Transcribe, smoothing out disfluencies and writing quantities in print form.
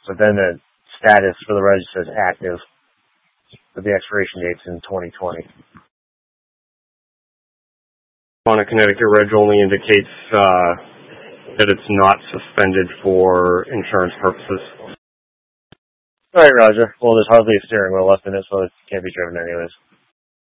but then the status for the reg says active, but the expiration date's in 2020. On a Connecticut reg only indicates that it's not suspended for insurance purposes. All right, Roger. Well, there's hardly a steering wheel left in it, so it can't be driven anyways.